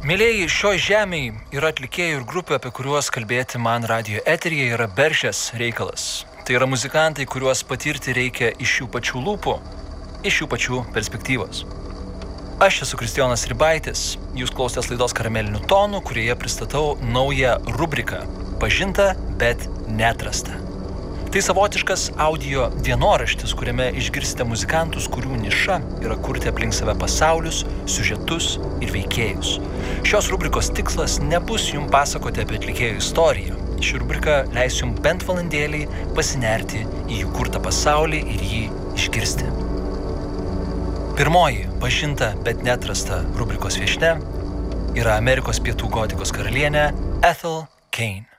Mėlėjai, šioj žemėj yra atlikėjų ir grupių, apie kuriuos kalbėti man radijo eteryje yra beršės reikalas. Tai yra muzikantai, kuriuos patirti reikia iš jų pačių lūpų, iš jų pačių perspektyvos. Aš esu Kristijonas Ribaitis, jūs klausotės laidos Karamelinių tonų, kurioje pristatau naują rubriką Pažinta, bet neatrasta. Tai savotiškas audio dienoraštis, kuriame išgirsite muzikantus, kurių niša yra kurti aplink save pasaulius, siužetus ir veikėjus. Šios rubrikos tikslas nebus jums pasakoti apie atlikėjų istoriją. Ši rubrika leis jums bent valandėlį pasinerti į jų kurtą pasaulį ir jį išgirsti. Pirmoji pažinta, bet neatrasta rubrikos viešnia yra Amerikos pietų gotikos karalienė Ethel Cain.